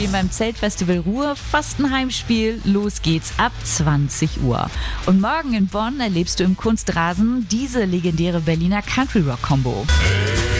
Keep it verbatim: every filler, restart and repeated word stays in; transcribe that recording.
spielen beim Zeltfestival Ruhr fast ein Heimspiel. Los geht's ab zwanzig Uhr. Und morgen in Bonn erlebst du im Kunstrasen diese legendäre Berliner Country-Rock-Kombo.